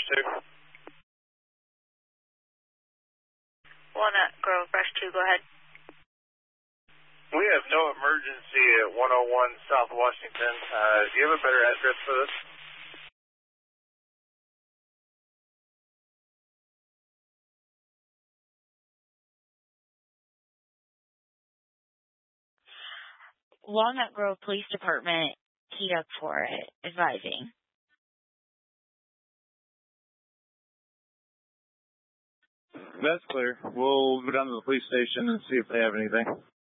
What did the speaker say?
2. Walnut Grove, Brush 2, go ahead. We have no emergency at 101 South Washington. Do you have a better address for this? Walnut Grove Police Department, keyed up for it, advising. That's clear. We'll go down to the police station and see if they have anything.